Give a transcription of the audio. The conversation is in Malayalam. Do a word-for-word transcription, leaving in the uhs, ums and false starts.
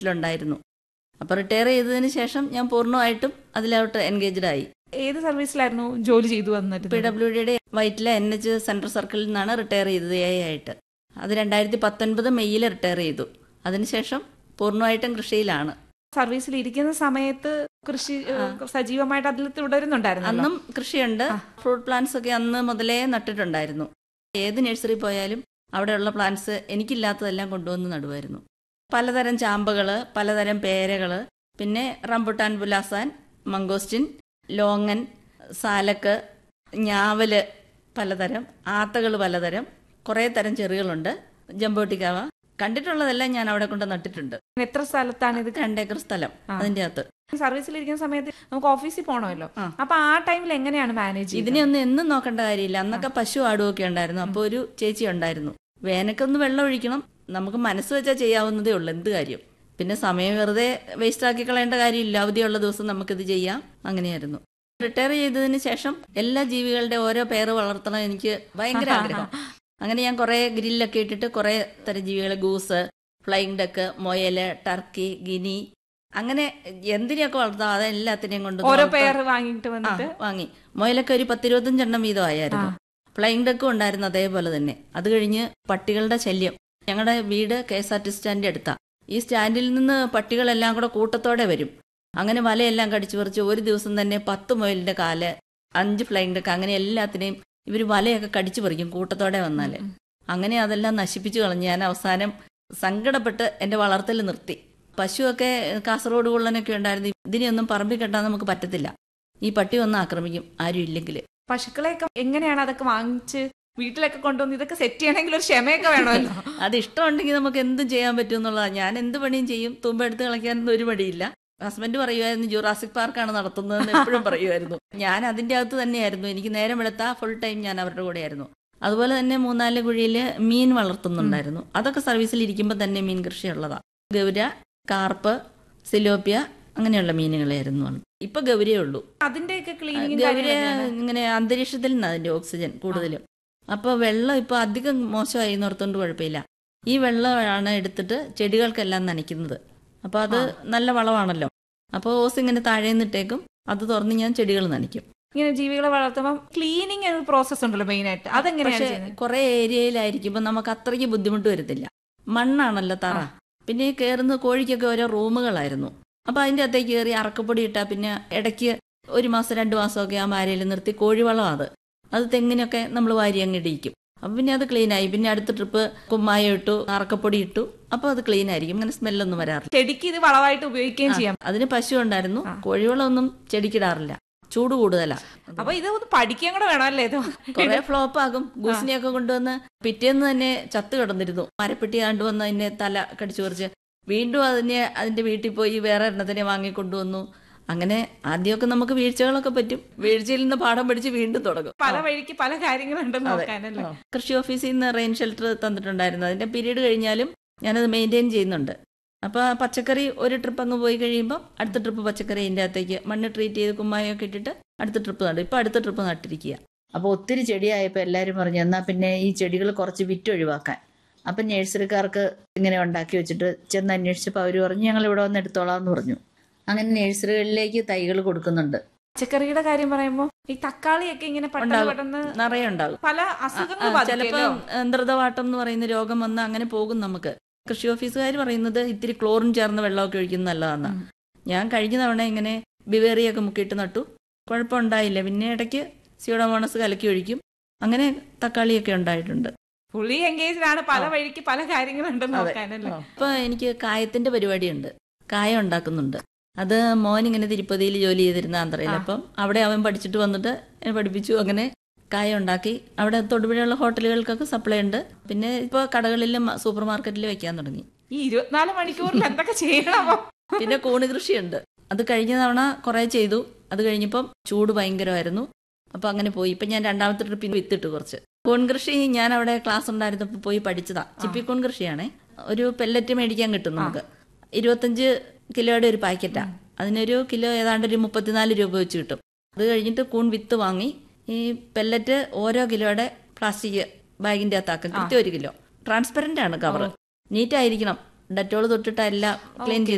ിലുണ്ടായിരുന്നു. അപ്പോൾ റിട്ടയർ ചെയ്തതിന് ശേഷം ഞാൻ പൂർണ്ണമായിട്ടും അതിലോട്ട് എൻഗേജ്ഡ് ആയി. ഏത് സർവീസിലായിരുന്നു ജോലി ചെയ്തു വന്നിട്ട്? പി ഡബ്ല്യു ഡിയുടെ വൈറ്റിലെ എൻ എച്ച് സെൻട്രൽ സർക്കിളിൽ നിന്നാണ് റിട്ടയർ ചെയ്തത് എ ആയിട്ട്. അത് രണ്ടായിരത്തി പത്തൊൻപത് മെയ്യിൽ റിട്ടയർ ചെയ്തു. അതിനുശേഷം പൂർണ്ണമായിട്ടും കൃഷിയിലാണ്. സർവീസിൽ ഇരിക്കുന്ന സമയത്ത് കൃഷി സജീവമായിട്ട് അതിൽ തുടരുന്നുണ്ടായിരുന്നു? അന്നും കൃഷിയുണ്ട്. ഫ്രൂട്ട് പ്ലാന്റ്സ് ഒക്കെ അന്ന് മുതലേ നട്ടിട്ടുണ്ടായിരുന്നു. ഏത് നഴ്സറി പോയാലും അവിടെയുള്ള പ്ലാന്റ്സ് എനിക്കില്ലാത്തതെല്ലാം കൊണ്ടുവന്ന് നടുവായിരുന്നു. പലതരം ചാമ്പകള്, പലതരം പേരകള്, പിന്നെ റംബുട്ടാൻ, ബുലാസാൻ, മംഗോസ്റ്റിൻ, ലോങ്ങൻ, സാലക്ക്, ഞാവല് പലതരം, ആത്തകൾ പലതരം, കുറേ തരം ചെറികളുണ്ട്, ജമ്പോട്ടിക്കാവ. കണ്ടിട്ടുള്ളതെല്ലാം ഞാൻ അവിടെ കൊണ്ട് നട്ടിട്ടുണ്ട്. എത്ര സ്ഥലത്താണ് ഇത്? രണ്ടേക്കർ സ്ഥലം അതിന്റെ അകത്ത്. സർവീസിലിരിക്കുന്ന സമയത്ത് നമുക്ക് ഓഫീസിൽ പോകണമല്ലോ, അപ്പൊ ആ ടൈമിൽ എങ്ങനെയാണ് മാനേജ്? ഇതിനെ ഒന്നും എന്നും നോക്കേണ്ട കാര്യമില്ല. അന്നൊക്കെ പശു ആടുമൊക്കെ ഉണ്ടായിരുന്നു. അപ്പോൾ ഒരു ചേച്ചി ഉണ്ടായിരുന്നു. വേനക്കൊന്ന് വെള്ളം ഒഴിക്കണം, നമുക്ക് മനസ്സ് വെച്ചാൽ ചെയ്യാവുന്നതേ ഉള്ളൂ, എന്ത് കാര്യം. പിന്നെ സമയം വെറുതെ വേസ്റ്റ് ആക്കി കളയേണ്ട കാര്യമില്ല. അവധിയുള്ള ദിവസം നമുക്കിത് ചെയ്യാം. അങ്ങനെയായിരുന്നു. റിട്ടയർ ചെയ്തതിന് ശേഷം എല്ലാ ജീവികളുടെ ഓരോ പേര് വളർത്തണം എനിക്ക് ഭയങ്കര ആഗ്രഹം. അങ്ങനെ ഞാൻ കുറെ ഗ്രില്ലൊക്കെ ഇട്ടിട്ട് കുറെ തരം ജീവികളെ, goose, flying duck, മൊയല്, Turkey, guinea, അങ്ങനെ എന്തിനെയൊക്കെ വളർത്താം അതെല്ലാത്തിനെയും കൊണ്ട് ഓരോ പേര് വാങ്ങിട്ട് വന്നിട്ട് വാങ്ങി. മൊയലൊക്കെ ഒരു പത്തിരുപത്തഞ്ചെണ്ണം വീതം ആയിരുന്നു. ഫ്ലൈങ് ഡക്കും ഉണ്ടായിരുന്നു അതേപോലെ തന്നെ. അത് കഴിഞ്ഞ് പട്ടികളുടെ ശല്യം. ഞങ്ങളുടെ വീട് കെ എസ് ആർ ടി സ്റ്റാൻഡിന്റെ അടുത്താ. ഈ സ്റ്റാൻഡിൽ നിന്ന് പട്ടികളെല്ലാം കൂടെ കൂട്ടത്തോടെ വരും. അങ്ങനെ വലയെല്ലാം കടിച്ചു പറിച്ച് ഒരു ദിവസം തന്നെ പത്ത് മുയലിന്റെ കാല്, അഞ്ച് ഫ്ലൈങ് ഡക്ക്, അങ്ങനെ എല്ലാത്തിനെയും ഇവർ വലയൊക്കെ കടിച്ചു പറിക്കും കൂട്ടത്തോടെ വന്നാല്. അങ്ങനെ അതെല്ലാം നശിപ്പിച്ചു കളഞ്ഞ് ഞാൻ അവസാനം സങ്കടപ്പെട്ട് എന്റെ വളർത്തൽ നിർത്തി. പശുവൊക്കെ കാസർഗോഡ് കുള്ളനൊക്കെ ഉണ്ടായിരുന്നു. ഇതിനെയൊന്നും പറമ്പിൽ കെട്ടാൻ നമുക്ക് പറ്റത്തില്ല. ഈ പട്ടി വന്ന് ആക്രമിക്കും ആരും ഇല്ലെങ്കിൽ. പശുക്കളെയൊക്കെ എങ്ങനെയാണ് അതൊക്കെ വാങ്ങിച്ച് വീട്ടിലൊക്കെ കൊണ്ടുവന്ന് ഇതൊക്കെ സെറ്റ് ചെയ്യണമെങ്കിൽ ഒരു ക്ഷമയൊക്കെ വേണമല്ലോ. അത് ഇഷ്ടമുണ്ടെങ്കിൽ നമുക്ക് എന്തും ചെയ്യാൻ പറ്റും എന്നുള്ളതാണ്. ഞാൻ എന്ത് പണിയും ചെയ്യും. തുമ്പ എടുത്ത് കളിക്കാനൊന്നും ഒരു പണിയില്ല. ഹസ്ബൻഡ് പറയുമായിരുന്നു ജുറാസിക് പാർക്കാണ് നടത്തുന്നതെന്ന് എപ്പോഴും പറയുമായിരുന്നു. ഞാൻ അതിന്റെ അകത്ത് തന്നെയായിരുന്നു. എനിക്ക് നേരം വെളുത്താ ഫുൾ ടൈം ഞാൻ അവരുടെ കൂടെയായിരുന്നു. അതുപോലെ തന്നെ മൂന്നാല് കുഴിയിൽ മീൻ വളർത്തുന്നുണ്ടായിരുന്നു. അതൊക്കെ സർവീസിൽ ഇരിക്കുമ്പോൾ തന്നെ മീൻ കൃഷി ഉള്ളതാണ്. ഗൗര, കാർപ്പ്, സിലോപ്പിയ, അങ്ങനെയുള്ള മീനുകളായിരുന്നു. ഇപ്പൊ ഗൗരയേ ഉള്ളൂ. അതിന്റെയൊക്കെ ഗൗര ഇങ്ങനെ അന്തരീക്ഷത്തിൽ നിന്ന് അതിന്റെ ഓക്സിജൻ കൂടുതലും. അപ്പൊ വെള്ളം ഇപ്പൊ അധികം മോശമായി നിർത്തോണ്ട് കുഴപ്പമില്ല. ഈ വെള്ളമാണ് എടുത്തിട്ട് ചെടികൾക്കെല്ലാം നനയ്ക്കുന്നത്. അപ്പൊ അത് നല്ല വളമാണല്ലോ. അപ്പൊ ഓസ് ഇങ്ങനെ താഴെ നിന്നിട്ടേക്കും, അത് തുറന്ന് ഞാൻ ചെടികൾ നനയ്ക്കും. ഇങ്ങനെ ജീവികളെ വളർത്തുമ്പോൾ ക്ലീനിങ് പ്രോസസ് ഉണ്ടല്ലോ മെയിൻ ആയിട്ട്. അതെങ്ങനെയാണ്? കുറെ ഏരിയയിലായിരിക്കുമ്പോ നമുക്ക് അത്രയ്ക്ക് ബുദ്ധിമുട്ട് വരത്തില്ല. മണ്ണാണല്ലോ തറ. പിന്നെ ഈ കയറുന്ന കോഴിക്കൊക്കെ ഓരോ റൂമുകളായിരുന്നു. അപ്പൊ അതിന്റെ അകത്തേക്ക് കയറി അറക്കപ്പൊടി ഇട്ടാ പിന്നെ ഇടയ്ക്ക് ഒരു മാസം രണ്ടു മാസമൊക്കെ ആ മാരയിൽ നിർത്തി കോഴിവളം അത് അത് തെങ്ങിനൊക്കെ നമ്മൾ വാരി അങ്ങ് ഇടിക്കും. അപ്പൊ പിന്നെ അത് ക്ലീൻ ആയി. പിന്നെ അടുത്ത ട്രിപ്പ് കുമ്മായം ഇട്ടു, അറക്കപ്പൊടി ഇട്ടു. അപ്പൊ അത് ക്ലീൻ ആയിരിക്കും. അങ്ങനെ സ്മെല്ലൊന്നും വരാറില്ല. ചെടിക്ക് ഇത് വളമായിട്ട് ഉപയോഗിക്കുകയും ചെയ്യാം. അതിന് പശു ഉണ്ടായിരുന്നു. കോഴിവളം ഒന്നും ചെടിക്കിടാറില്ല, ചൂട് കൂടുതലാ. അപ്പൊ ഇത് ഒന്ന് പഠിക്കാൻ കൂടെ വേണമല്ലേ? ഇത് കുറെ ഫ്ലോപ്പ് ആകും. ഗൂസിനെയൊക്കെ കൊണ്ടുവന്ന് പിറ്റേന്ന് തന്നെ ചത്ത് കിടന്നിരുന്നു. മരപ്പെട്ടി കണ്ടുവന്ന് അതിനെ തല കടിച്ചു പറിച്ച് വീണ്ടും അതിനെ അതിന്റെ വീട്ടിൽ പോയി വേറെ എണ്ണത്തിനെ വാങ്ങിക്കൊണ്ടുവന്നു. അങ്ങനെ ആദ്യമൊക്കെ നമുക്ക് വീഴ്ചകളൊക്കെ പറ്റും. വീഴ്ചയിൽ നിന്ന് പാഠം പഠിച്ച് വീണ്ടും തുടങ്ങും. പല വഴിക്ക് പല കാര്യങ്ങളുണ്ടെന്ന് നോക്കാനല്ലേ. കൃഷി ഓഫീസിൽ നിന്ന് റെയിൻ ഷെൽട്ടർ തന്നിട്ടുണ്ടായിരുന്നു. അതിന്റെ പീരീഡ് കഴിഞ്ഞാലും ഞാനത് മെയിൻറ്റെയിൻ ചെയ്യുന്നുണ്ട്. അപ്പൊ പച്ചക്കറി ഒരു ട്രിപ്പ് അങ്ങ് പോയി കഴിയുമ്പോൾ അടുത്ത ട്രിപ്പ് പച്ചക്കറി അതിൻ്റെ അകത്തേക്ക് മണ്ണ് ട്രീറ്റ് ചെയ്ത് കുമ്മായൊക്കെ ഇട്ടിട്ട് അടുത്ത ട്രിപ്പ് നടും. ഇപ്പൊ അടുത്ത ട്രിപ്പ് നട്ടിരിക്കുക. അപ്പൊ ഒത്തിരി ചെടിയായപ്പോൾ എല്ലാവരും പറഞ്ഞു എന്നാ പിന്നെ ഈ ചെടികൾ കുറച്ച് വിറ്റൊഴിവാക്കാൻ. അപ്പം നഴ്സറിക്കാർക്ക് ഇങ്ങനെ ഉണ്ടാക്കി വെച്ചിട്ട് ചെന്ന് അന്വേഷിച്ചപ്പോൾ അവർ പറഞ്ഞു ഞങ്ങൾ ഇവിടെ വന്ന് എടുത്തോളാം എന്ന് പറഞ്ഞു. അങ്ങനെ നഴ്സറികളിലേക്ക് തൈകൾ കൊടുക്കുന്നുണ്ട്. പച്ചക്കറിയുടെ കാര്യം പറയുമ്പോൾ ഈ തക്കാളിയൊക്കെ ഇങ്ങനെ പെട്ടെന്ന് നിറയെ ഉണ്ടാകും. പല അസുഖങ്ങൾ, ചിലപ്പോൾ ധൃതവാട്ടം എന്ന് പറയുന്ന രോഗം വന്ന് അങ്ങനെ പോകും. നമുക്ക് കൃഷി ഓഫീസുകാർ പറയുന്നത് ഇത്തിരി ക്ലോറിൻ ചേർന്ന വെള്ളമൊക്കെ ഒഴിക്കുന്നത് നല്ലതാണ്. ഞാൻ കഴിഞ്ഞ തവണ ഇങ്ങനെ ബിവേറിയൊക്കെ മുക്കിയിട്ട് നട്ടു, കുഴപ്പമുണ്ടായില്ല. പിന്നെ ഇടയ്ക്ക് സ്യൂഡോമോണസ് കലക്കി ഒഴിക്കും. അങ്ങനെ തക്കാളിയൊക്കെ ഉണ്ടായിട്ടുണ്ട്. ഫുള്ളി എൻഗേജ്ഡ് ആണ്. പല വഴിക്ക് പല കാര്യങ്ങളുണ്ടെന്ന് നോക്കാനല്ലേ. ഇപ്പൊ എനിക്ക് കായത്തിന്റെ പരിപാടിയുണ്ട്. കായ ഉണ്ടാക്കുന്നുണ്ട്. അത് മോൻ ഇങ്ങനെ തിരുപ്പതിയിൽ ജോലി ചെയ്തിരുന്ന ആന്ധ്രയിൽ. അപ്പം അവിടെ അവൻ പഠിച്ചിട്ട് വന്നിട്ട് എന്നെ പഠിപ്പിച്ചു. അങ്ങനെ കായ ഉണ്ടാക്കി അവിടെ തൊടുപുഴയുള്ള ഹോട്ടലുകൾക്കൊക്കെ സപ്ലൈ ഉണ്ട്. പിന്നെ ഇപ്പൊ കടകളിലും സൂപ്പർ മാർക്കറ്റിലും വെക്കാൻ തുടങ്ങി. ഈ ഇരുപത്തിനാല് മണിക്കൂറിൽ എന്തൊക്കെ ചെയ്യണമോ. പിന്നെ കൂണ് കൃഷിയുണ്ട്. അത് കഴിഞ്ഞ തവണ കുറെ ചെയ്തു. അത് കഴിഞ്ഞപ്പം ചൂട് ഭയങ്കരമായിരുന്നു. അപ്പൊ അങ്ങനെ പോയി. ഇപ്പൊ ഞാൻ രണ്ടാമത്തെ ട്രിപ്പിൽ വിത്തിട്ട് കുറച്ച് കൂൺ കൃഷി. ഞാൻ അവിടെ ക്ലാസ് ഉണ്ടായിരുന്നപ്പോൾ പോയി പഠിച്ചതാ. ചിപ്പിക്കൂൺ കൃഷിയാണേ. ഒരു പെല്ലറ്റ് മേടിക്കാൻ കിട്ടും നമുക്ക്. ഇരുപത്തഞ്ച് കിലോയുടെ ഒരു പാക്കറ്റാ. അതിനൊരു കിലോ ഏതാണ്ട് ഒരു മുപ്പത്തിനാല് രൂപ വെച്ച് കിട്ടും. അത് കഴിഞ്ഞിട്ട് കൂൺ വിത്ത് വാങ്ങി ഈ പെല്ലറ്റ് ഓരോ കിലോയുടെ പ്ലാസ്റ്റിക് ബാഗിന്റെ അകത്താക്കും. കൃത്യം ഒരു കിലോ. ട്രാൻസ്പെറന്റ് ആണ് കവർ. നീറ്റായിരിക്കണം. ഡെറ്റോൾ തൊട്ടിട്ട് എല്ലാം ക്ലീൻ ചെയ്ത്